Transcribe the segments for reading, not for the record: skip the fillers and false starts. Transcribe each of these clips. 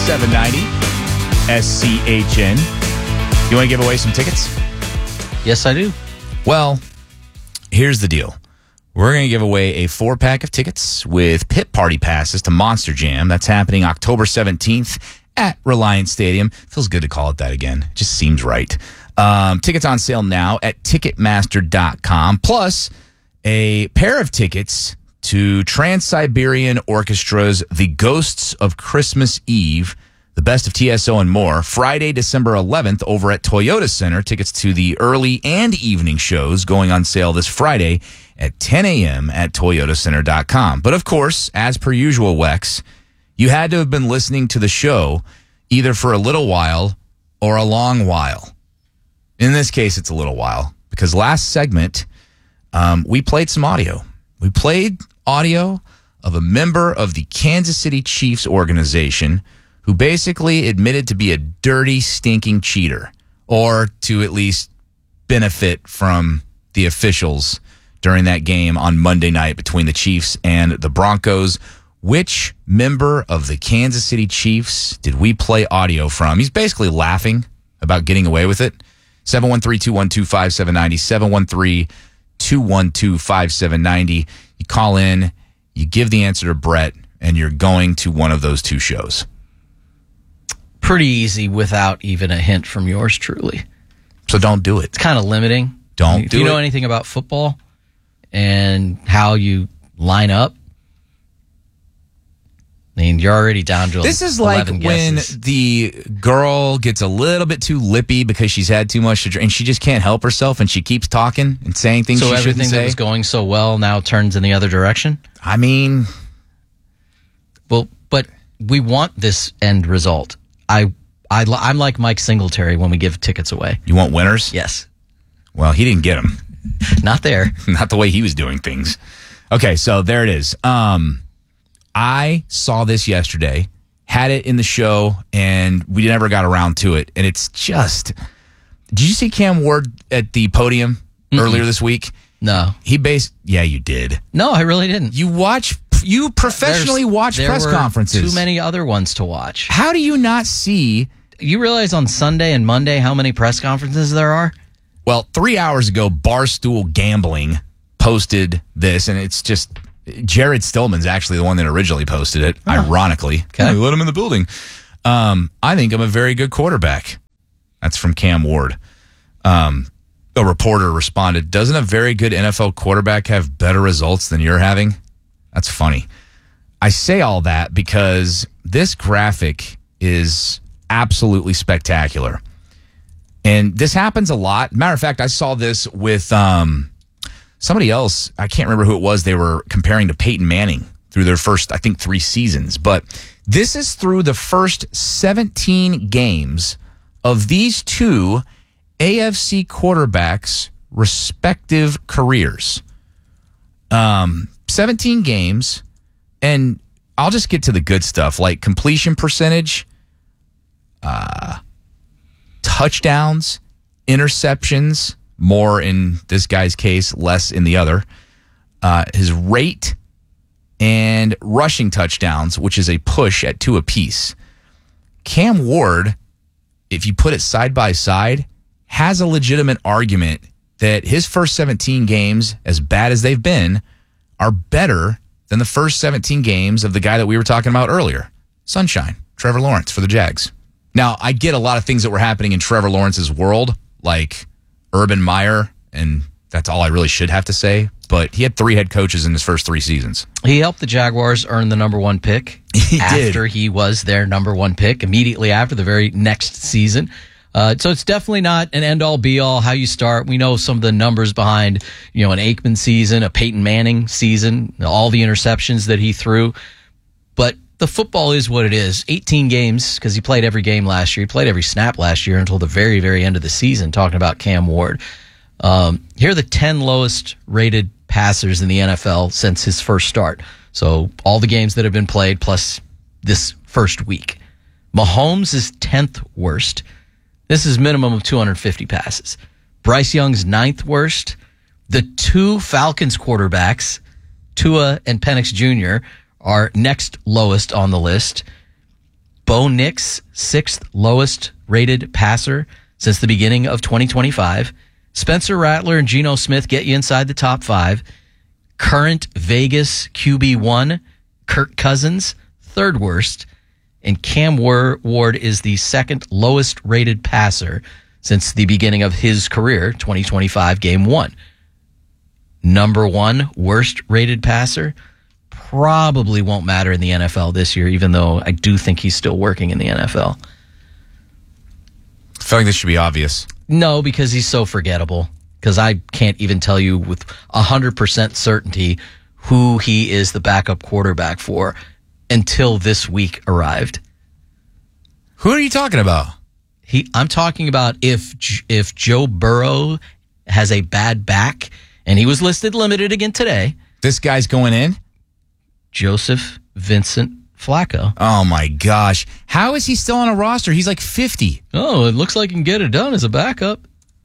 790 SCHN. You want to give away some tickets? Yes, I do. Well, here's the deal. We're going to give away a 4-pack of tickets with pit party passes to Monster Jam. That's happening October 17th at Reliance Stadium. Feels good to call it that again. It just seems right. Tickets on sale now at Ticketmaster.com. Plus, a pair of tickets to Trans-Siberian Orchestra's The Ghosts of Christmas Eve, the best of TSO and more, Friday, December 11th over at Toyota Center. Tickets to the early and evening shows going on sale this Friday at 10 a.m. at ToyotaCenter.com. But of course, as per usual, Wex, you had to have been listening to the show either for a little while or a long while. In this case, it's a little while because last segment, we played some audio. We played audio of a member of the Kansas City Chiefs organization who basically admitted to be a dirty, stinking cheater, or to at least benefit from the officials during that game on Monday night between the Chiefs and the Broncos. Which member of the Kansas City Chiefs did we play audio from? He's basically laughing about getting away with it. 713-212-5790, 713-212-5790. You call in, you give the answer to Brett, and you're going to one of those two shows. Pretty easy without even a hint from yours truly. So don't do it. It's kind of limiting. Don't do it. Do you know anything about football and how you line up? I mean, you're already down to 11 guesses. This is like when the girl gets a little bit too lippy because she's had too much to drink, and she just can't help herself, and she keeps talking and saying things she shouldn't say. So everything that was going so well now turns in the other direction? I mean... Well, but we want this end result. I'm like Mike Singletary when we give tickets away. You want winners? Yes. Well, he didn't get them. Not there. Not the way he was doing things. Okay, so there it is. I saw this yesterday, had it in the show, and we never got around to it. And it's just... Did you see Cam Ward at the podium earlier this week? No. Yeah, you did. No, I really didn't. You professionally watch press conferences. Too many other ones to watch. How do you not see... You realize on Sunday and Monday how many press conferences there are? Well, 3 hours ago, Barstool Gambling posted this, and it's just... Jared Stillman's actually the one that originally posted it, ironically. Okay. We let him in the building. I think I'm a very good quarterback. That's from Cam Ward. A reporter responded, doesn't a very good NFL quarterback have better results than you're having? That's funny. I say all that because this graphic is absolutely spectacular. And this happens a lot. Matter of fact, I saw this with somebody else. I can't remember who it was. They were comparing to Peyton Manning through their first, I think, 3 seasons. But this is through the first 17 games of these two AFC quarterbacks' respective careers. 17 games, and I'll just get to the good stuff, like completion percentage, touchdowns, interceptions, more in this guy's case, less in the other, his rate, and rushing touchdowns, which is a push at 2 apiece. Cam Ward, if you put it side by side, has a legitimate argument that his first 17 games, as bad as they've been, are better than the first 17 games of the guy that we were talking about earlier, Sunshine, Trevor Lawrence for the Jags. Now, I get a lot of things that were happening in Trevor Lawrence's world, like Urban Meyer, and that's all I really should have to say, but he had 3 head coaches in his first 3 seasons. He helped the Jaguars earn the number 1 pick after he was their number 1 pick, immediately after the very next season. So it's definitely not an end-all, be-all, how you start. We know some of the numbers behind, an Aikman season, a Peyton Manning season, all the interceptions that he threw. But the football is what it is. 18 games, because he played every game last year. He played every snap last year until the very, very end of the season, talking about Cam Ward. Here are the 10 lowest-rated passers in the NFL since his first start. So all the games that have been played plus this first week. Mahomes is 10th worst. This is minimum of 250 passes. Bryce Young's 9th worst. The 2 Falcons quarterbacks, Tua and Penix Jr., are next lowest on the list. Bo Nix, 6th lowest rated passer since the beginning of 2025. Spencer Rattler and Geno Smith get you inside the top 5. Current Vegas QB1, Kirk Cousins, 3rd worst. And Cam Ward is the 2nd lowest rated passer since the beginning of his career, 2025, game 1. Number 1 worst rated passer probably won't matter in the NFL this year, even though I do think he's still working in the NFL. I feel like this should be obvious. No, because he's so forgettable. Because I can't even tell you with 100% certainty who he is the backup quarterback for until this week arrived. Who are you talking about? I'm talking about if Joe Burrow has a bad back, and he was listed limited again today. This guy's going in? Joseph Vincent Flacco. Oh, my gosh. How is he still on a roster? He's like 50. Oh, it looks like he can get it done as a backup.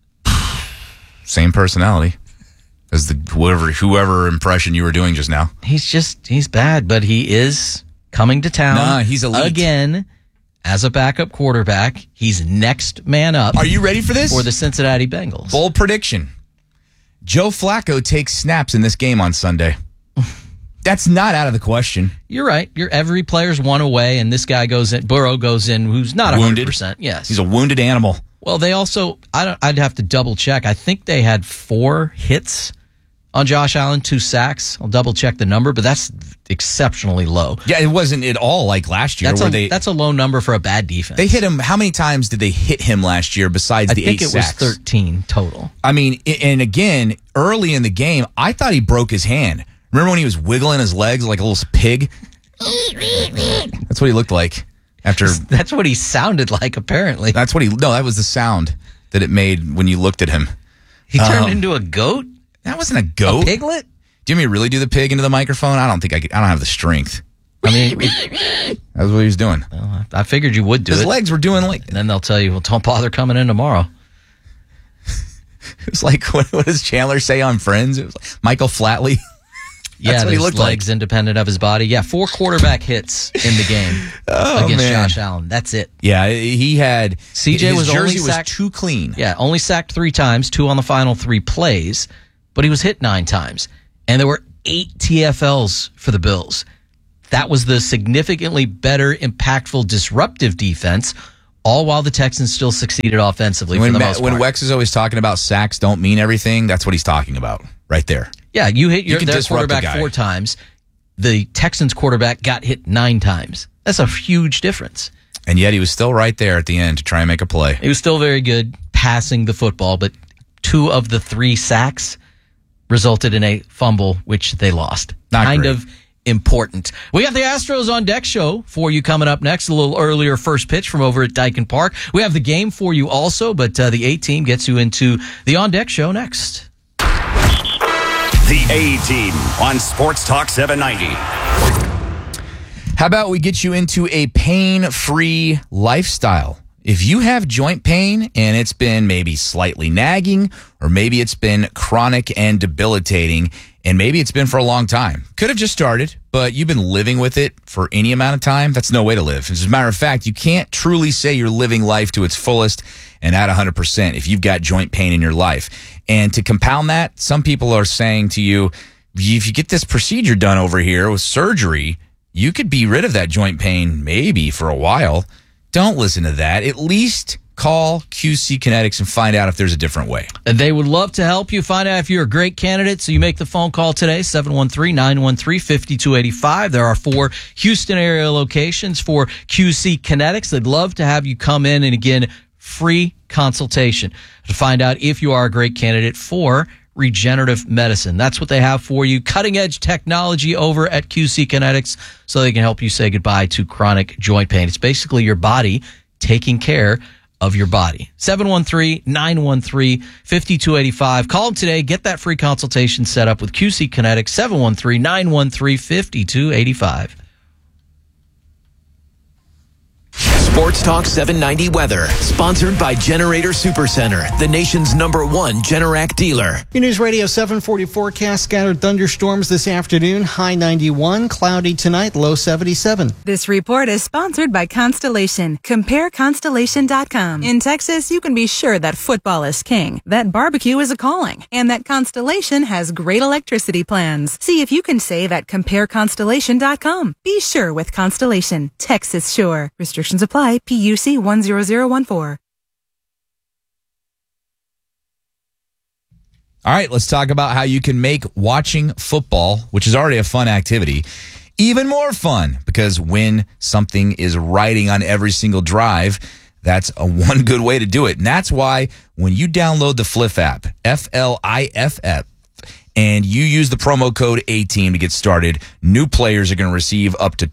Same personality as whoever impression you were doing just now. He's bad, but he is coming to town. Nah, he's elite. Again, as a backup quarterback. He's next man up. Are you ready for this? For the Cincinnati Bengals. Bold prediction. Joe Flacco takes snaps in this game on Sunday. That's not out of the question. You're right. Every player's one away, and this guy goes in. Burrow goes in, who's not 100%. Yes, he's a wounded animal. Well, they also, I'd have to double check. I think they had 4 hits on Josh Allen, 2 sacks. I'll double check the number, but that's exceptionally low. Yeah, it wasn't at all like last year. That's a low number for a bad defense. They hit him. How many times did they hit him last year besides the 8 sacks? I think it was 13 total. I mean, and again, early in the game, I thought he broke his hand. Remember when he was wiggling his legs like a little pig? That's what he looked like. That's what he sounded like, apparently. That was the sound that it made when you looked at him. He turned into a goat? That wasn't a goat. A piglet? Do you want me to really do the pig into the microphone? I don't think I don't have the strength. I mean, that's what he was doing. Well, I figured you would do it. His legs were doing like... And then they'll tell you, well, don't bother coming in tomorrow. It's like, what does Chandler say on Friends? It was like Michael Flatley. That's what he looked legs like. Independent of his body. Yeah, 4 quarterback hits in the game against Josh Allen. That's it. Yeah, he had... CJ his jersey was too clean. Yeah, only sacked 3 times, 2 on the final 3 plays, but he was hit 9 times. And there were 8 TFLs for the Bills. That was the significantly better, impactful, disruptive defense, all while the Texans still succeeded offensively for the most part. When Wex is always talking about sacks don't mean everything, that's what he's talking about right there. Yeah, you hit their quarterback 4 times. The Texans quarterback got hit 9 times. That's a huge difference. And yet he was still right there at the end to try and make a play. He was still very good passing the football, but 2 of the 3 sacks resulted in a fumble, which they lost. Kind of important. We got the Astros on Deck show for you coming up next. A little earlier first pitch from over at Daikin Park. We have the game for you also, but the A-Team gets you into the On Deck show next. The A-Team on Sports Talk 790. How about we get you into a pain-free lifestyle? If you have joint pain and it's been maybe slightly nagging, or maybe it's been chronic and debilitating, and maybe it's been for a long time. Could have just started, but you've been living with it for any amount of time. That's no way to live. As a matter of fact, you can't truly say you're living life to its fullest and at 100% if you've got joint pain in your life. And to compound that, some people are saying to you, if you get this procedure done over here with surgery, you could be rid of that joint pain maybe for a while. Don't listen to that. At least call QC Kinetics and find out if there's a different way. They would love to help you find out if you're a great candidate. So you make the phone call today, 713-913-5285. There are 4 Houston area locations for QC Kinetics. They'd love to have you come in and, again, free consultation to find out if you are a great candidate for regenerative medicine. That's what they have for you. Cutting-edge technology over at QC Kinetics so they can help you say goodbye to chronic joint pain. It's basically your body taking care of your body. 713-913-5285. Call them today. Get that free consultation set up with QC Kinetics. 713-913-5285. Sports Talk 790 weather, sponsored by Generator Supercenter, the nation's #1 Generac dealer. Your News Radio 740 forecast: scattered thunderstorms this afternoon, high 91, cloudy tonight, low 77. This report is sponsored by Constellation. Compare Constellation.com. In Texas, you can be sure that football is king, that barbecue is a calling, and that Constellation has great electricity plans. See if you can save at CompareConstellation.com. Be sure with Constellation. Texas Sure. Restrictions apply. PUC 10014. All right, let's talk about how you can make watching football, which is already a fun activity, even more fun, because when something is riding on every single drive, that's one good way to do it. And that's why when you download the Fliff app, F-L-I-F-F, and you use the promo code A-Team to get started, new players are going to receive up to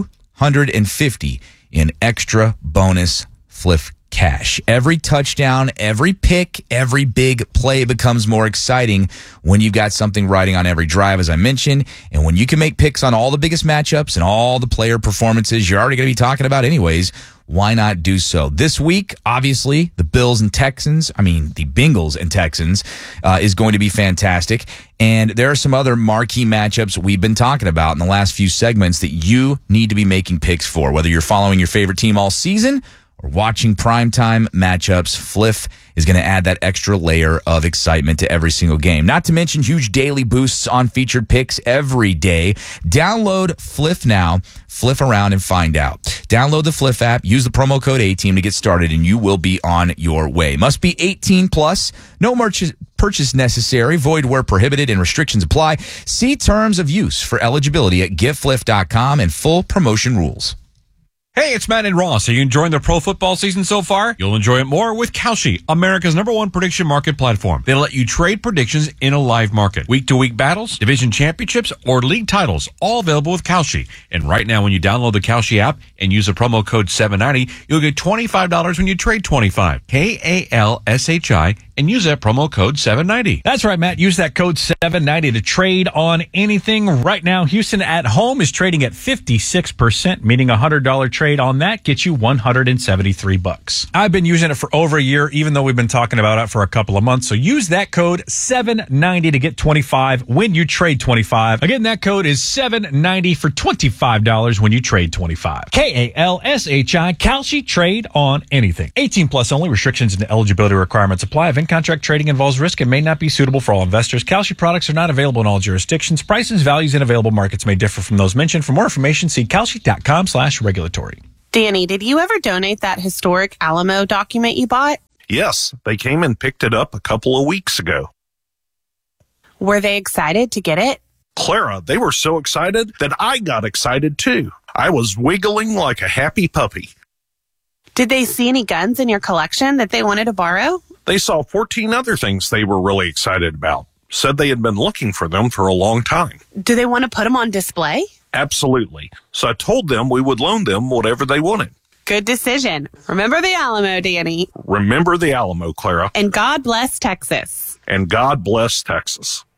$250 in extra bonus Fliff cash. Every touchdown, every pick, every big play becomes more exciting when you've got something riding on every drive, as I mentioned, and when you can make picks on all the biggest matchups and all the player performances you're already going to be talking about anyways. Why not do so? This week, obviously, the Bengals and Texans is going to be fantastic. And there are some other marquee matchups we've been talking about in the last few segments that you need to be making picks for, whether you're following your favorite team all season or watching primetime matchups. Fliff is going to add that extra layer of excitement to every single game. Not to mention huge daily boosts on featured picks every day. Download Fliff now. Fliff around and find out. Download the Fliff app. Use the promo code A-Team to get started, and you will be on your way. Must be 18 plus. No purchase necessary. Void where prohibited, and restrictions apply. See terms of use for eligibility at getfliff.com and full promotion rules. Hey, it's Matt and Ross. Are you enjoying the pro football season so far? You'll enjoy it more with Kalshi, America's #1 prediction market platform. They let you trade predictions in a live market. Week-to-week battles, division championships, or league titles, all available with Kalshi. And right now, when you download the Kalshi app and use the promo code 790, you'll get $25 when you trade 25. Kalshi, and use that promo code 790. That's right, Matt. Use that code 790 to trade on anything. Right now, Houston at home is trading at 56%, meaning a $100 trade on that gets you $173. I've been using it for over a year, even though we've been talking about it for a couple of months. So use that code 790 to get 25 when you trade 25. Again, that code is 790 for $25 when you trade 25. Kalshi, Kalshi, trade on anything. 18 plus only. Restrictions and eligibility requirements apply. Contract trading involves risk and may not be suitable for all investors. Kalshi products are not available in all jurisdictions. Prices, values, and available markets may differ from those mentioned. For more information, see kalshi.com/regulatory. Danny, did you ever donate that historic Alamo document you bought? Yes, they came and picked it up a couple of weeks ago. Were they excited to get it? Clara, they were so excited that I got excited too. I was wiggling like a happy puppy. Did they see any guns in your collection that they wanted to borrow? They saw 14 other things they were really excited about. Said they had been looking for them for a long time. Do they want to put them on display? Absolutely. So I told them we would loan them whatever they wanted. Good decision. Remember the Alamo, Danny. Remember the Alamo, Clara. And God bless Texas. And God bless Texas.